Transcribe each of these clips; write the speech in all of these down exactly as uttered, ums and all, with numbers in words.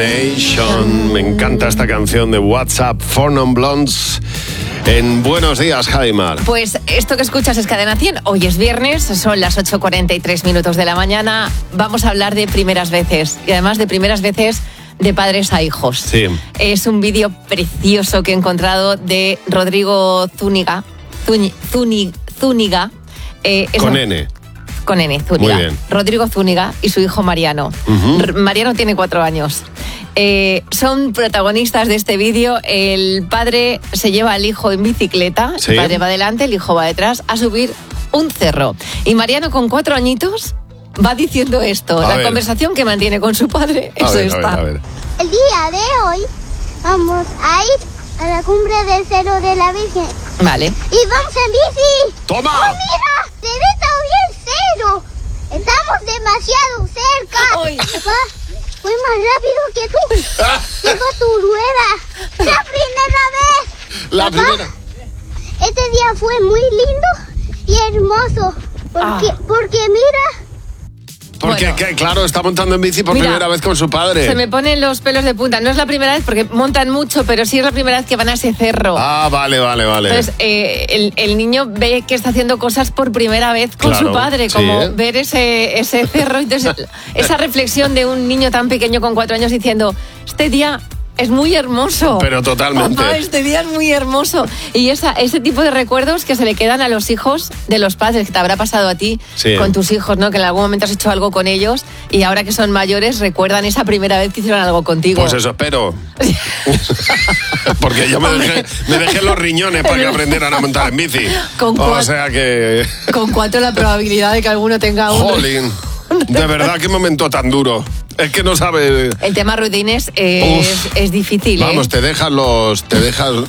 Me encanta esta canción de WhatsApp, Four Non Blondes. En Buenos Días, Jaimar. Pues esto que escuchas es Cadena cien. Hoy es viernes, son las ocho cuarenta y tres minutos de la mañana. Vamos a hablar de primeras veces. Y además de primeras veces de padres a hijos. Sí. Es un vídeo precioso que he encontrado de Rodrigo Zúñiga. Zúñi, Zúñi, Zúñiga. Eh, es Con un, N. Con N, Zúñiga. Muy bien. Rodrigo Zúñiga y su hijo Mariano. Uh-huh. Mariano tiene cuatro años. Eh, son protagonistas de este vídeo. El padre se lleva al hijo en bicicleta, Sí. el padre va adelante, el hijo va detrás, a subir un cerro. Y Mariano, con cuatro añitos, va diciendo esto. A la ver. conversación que mantiene con su padre A es ver, esta. a ver, a ver. El día de hoy vamos a ir a la cumbre del Cerro de la Virgen Vale. y vamos en bici. ¡Toma! ¡Oh, mira! ¡Se ve todavía el cerro! ¡Estamos demasiado cerca! Uy. Papá, voy más rápido que tú. Llevo tu rueda. ¡La primera vez! La Papá, primera. este día fue muy lindo y hermoso. Porque, Ah. porque mira... Porque, Bueno. que, claro, está montando en bici por Mira, primera vez con su padre. Se me ponen los pelos de punta. No es la primera vez porque montan mucho, pero sí es la primera vez que van a ese cerro. Ah, vale, vale, vale. Entonces, eh, el, el niño ve que está haciendo cosas por primera vez con Claro, su padre, sí, como ¿eh? ver ese, ese cerro. Entonces, esa reflexión de un niño tan pequeño con cuatro años diciendo, este día es muy hermoso. Pero totalmente. Papá, este día es muy hermoso. Y esa, ese tipo de recuerdos que se le quedan a los hijos de los padres, que te habrá pasado a ti Sí. con tus hijos, ¿no? Que en algún momento has hecho algo con ellos y ahora que son mayores recuerdan esa primera vez que hicieron algo contigo. Pues eso espero. Porque yo me dejé, me dejé los riñones para que aprendieran a montar en bici. Con o cuat- sea que... Con cuánto la probabilidad de que alguno tenga un... Jolín. De verdad, qué momento tan duro. Es que no sabe... El tema rutines es, Uf. es difícil, ¿eh? Vamos, te dejan los... Te dejan,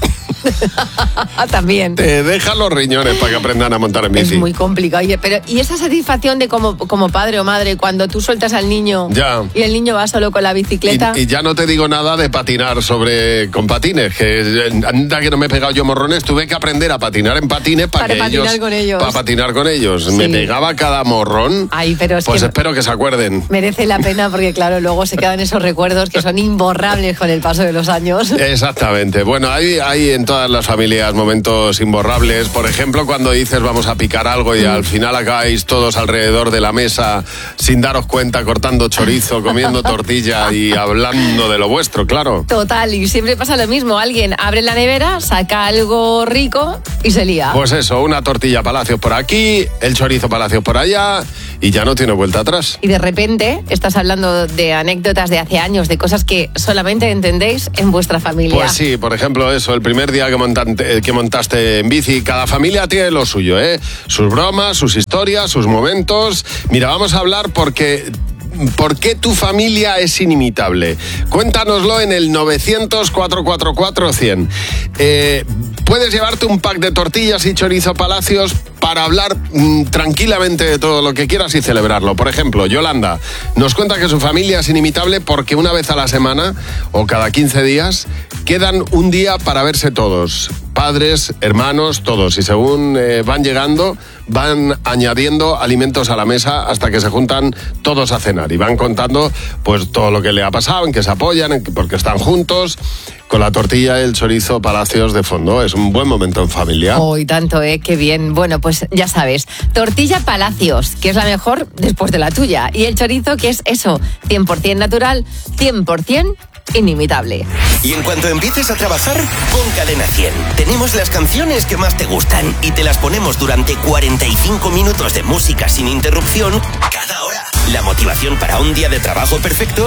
También. te dejan los riñones para que aprendan a montar en bici. Es muy complicado. Oye, pero y esa satisfacción de como, como padre o madre cuando tú sueltas al niño Ya. y el niño va solo con la bicicleta. Y, y ya no te digo nada de patinar sobre con patines, que anda que no me he pegado yo morrones, tuve que aprender a patinar en patines para, Para que patinar ellos, con ellos. para patinar con ellos. Sí. Me pegaba cada morrón. Ay, pero es pues que espero que se acuerden. merece la pena porque claro, luego se quedan esos recuerdos que son imborrables con el paso de los años. Exactamente. Bueno, hay, hay en todas las familias momentos imborrables. Por ejemplo, cuando dices vamos a picar algo y al final acabáis todos alrededor de la mesa sin daros cuenta, cortando chorizo, comiendo tortilla y hablando de lo vuestro, claro. Total, y siempre pasa lo mismo. Alguien abre la nevera, saca algo rico y se lía. Pues eso, una tortilla Palacios por aquí, el chorizo Palacios por allá y ya no tiene vuelta atrás. Y de repente estás hablando de anécdotas de hace años, de cosas que solamente entendéis en vuestra familia. Pues sí, por ejemplo, eso, el primer día que, montante, que montaste en bici, cada familia tiene lo suyo, ¿eh? Sus bromas, sus historias, sus momentos. Mira, vamos a hablar porque... ¿Por qué tu familia es inimitable? Cuéntanoslo en el novecientos, cuatrocientos cuarenta y cuatro, cien. Eh, puedes llevarte un pack de tortillas y chorizo Palacios para hablar mmm, tranquilamente de todo lo que quieras y celebrarlo. Por ejemplo, Yolanda nos cuenta que su familia es inimitable porque una vez a la semana o cada quince días quedan un día para verse todos. Padres, hermanos, todos. Y según eh, van llegando, van añadiendo alimentos a la mesa hasta que se juntan todos a cenar. Y van contando pues todo lo que le ha pasado, en que se apoyan, en que, porque están juntos, con la tortilla y el chorizo Palacios de fondo. Es un buen momento en familia. Oh, y tanto, ¿eh? Qué bien. Bueno, pues ya sabes, tortilla Palacios, que es la mejor después de la tuya. Y el chorizo, que es eso, cien por ciento natural, cien por ciento inimitable. Y en cuanto empieces a trabajar, pon Cadena cien. Tenemos las canciones que más te gustan y te las ponemos durante cuarenta y cinco minutos de música sin interrupción cada hora. La motivación para un día de trabajo perfecto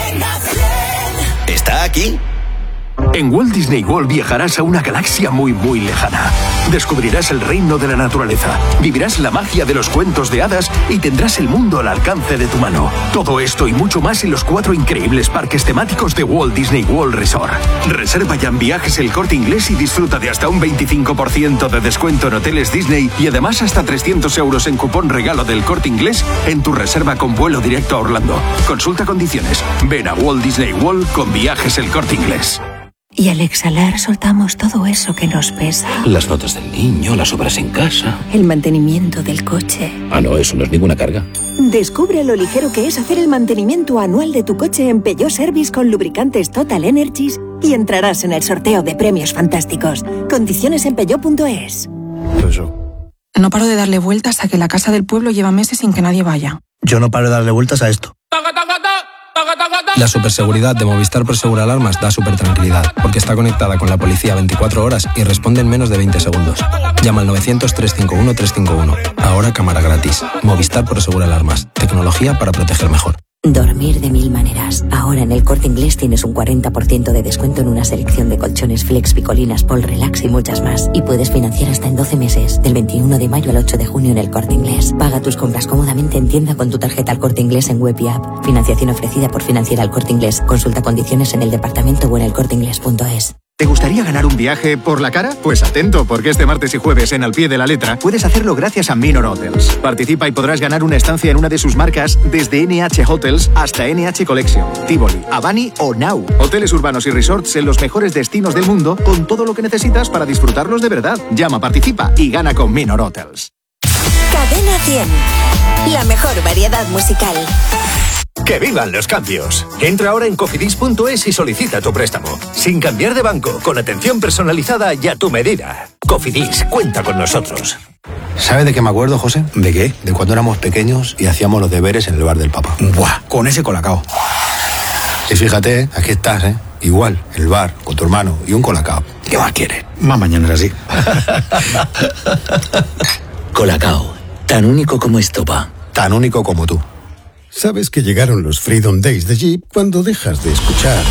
está aquí. En Walt Disney World viajarás a una galaxia muy muy lejana. Descubrirás el reino de la naturaleza, vivirás la magia de los cuentos de hadas y tendrás el mundo al alcance de tu mano. Todo esto y mucho más en los cuatro increíbles parques temáticos de Walt Disney World Resort. Reserva ya en Viajes El Corte Inglés y disfruta de hasta un veinticinco por ciento de descuento en hoteles Disney y además hasta trescientos euros en cupón regalo del Corte Inglés en tu reserva con vuelo directo a Orlando. Consulta condiciones. Ven a Walt Disney World con Viajes El Corte Inglés. Y al exhalar soltamos todo eso que nos pesa. Las notas del niño, las obras en casa. El mantenimiento del coche. Ah, no, eso no es ninguna carga. Descubre lo ligero que es hacer el mantenimiento anual de tu coche en Peugeot Service con lubricantes Total Energies y entrarás en el sorteo de premios fantásticos. Condiciones en peugeot punto es. No paro de darle vueltas a que la casa del pueblo lleva meses sin que nadie vaya. Yo no paro de darle vueltas a esto. La superseguridad de Movistar Prosegur Alarmas da súper tranquilidad, porque está conectada con la policía veinticuatro horas y responde en menos de veinte segundos. Llama al novecientos, trescientos cincuenta y uno, trescientos cincuenta y uno. Ahora cámara gratis. Movistar Prosegur Alarmas. Tecnología para proteger mejor. Dormir de mil maneras. Ahora en el Corte Inglés tienes un cuarenta por ciento de descuento en una selección de colchones Flex, Picolinas, Pol, Relax y muchas más. Y puedes financiar hasta en doce meses, del veintiuno de mayo al ocho de junio en el Corte Inglés. Paga tus compras cómodamente en tienda con tu tarjeta al Corte Inglés en web y app. Financiación ofrecida por Financiera al Corte Inglés. Consulta condiciones en el departamento o en el corte inglés punto es. ¿Te gustaría ganar un viaje por la cara? Pues atento, porque este martes y jueves en Al Pie de la Letra puedes hacerlo gracias a Minor Hotels. Participa y podrás ganar una estancia en una de sus marcas desde N H Hotels hasta N H Collection, Tivoli, Avani o Now. Hoteles urbanos y resorts en los mejores destinos del mundo con todo lo que necesitas para disfrutarlos de verdad. Llama, participa y gana con Minor Hotels. Cadena cien. La mejor variedad musical. ¡Que vivan los cambios! Entra ahora en cofidis punto es y solicita tu préstamo. Sin cambiar de banco, con atención personalizada y a tu medida. Cofidis, cuenta con nosotros. ¿Sabe de qué me acuerdo, José? ¿De qué? De cuando éramos pequeños y hacíamos los deberes en el bar del Papa. ¡Buah! Con ese colacao. Y fíjate, aquí estás, ¿eh? Igual, el bar, con tu hermano y un colacao. ¿Qué más quieres? Más mañana es así. Colacao, tan único como estopa. Tan único como tú. Sabes que llegaron los Freedom Days de Jeep cuando dejas de escuchar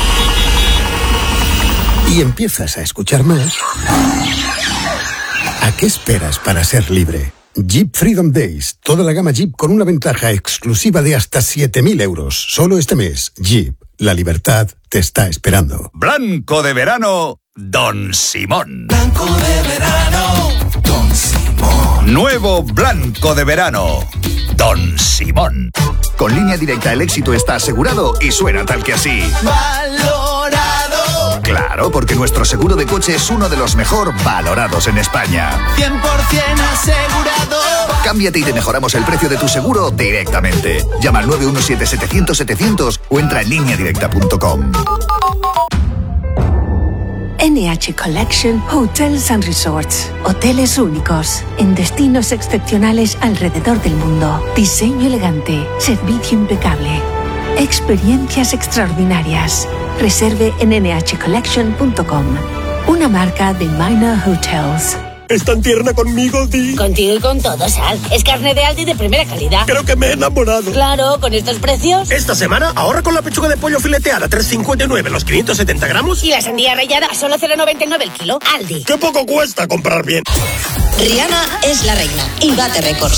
y empiezas a escuchar más. ¿A qué esperas para ser libre? Jeep Freedom Days, toda la gama Jeep con una ventaja exclusiva de hasta siete mil euros. Solo este mes, Jeep, la libertad te está esperando. Blanco de verano, Don Simón. Blanco de verano, Don Simón. Nuevo Blanco de verano, Don Simón. Con Línea Directa el éxito está asegurado y suena tal que así. Valorado. Claro, porque nuestro seguro de coche es uno de los mejor valorados en España. cien por ciento asegurado. Cámbiate y te mejoramos el precio de tu seguro directamente. Llama al nueve uno siete, setecientos, setecientos o entra en línea directa punto com. N H Collection Hotels and Resorts. Hoteles únicos en destinos excepcionales alrededor del mundo. Diseño elegante, servicio impecable, experiencias extraordinarias. Reserve en ene hache collection punto com. Una marca de Minor Hotels. ¿Es tan tierna conmigo, Di? Contigo y con todo, Sal. Es carne de Aldi de primera calidad. Creo que me he enamorado. Claro, con estos precios. Esta semana ahorra con la pechuga de pollo fileteada tres cincuenta y nueve los quinientos setenta gramos. Y la sandía rallada a solo cero noventa y nueve el kilo. Aldi. ¡Qué poco cuesta comprar bien! Rihanna es la reina y bate récords.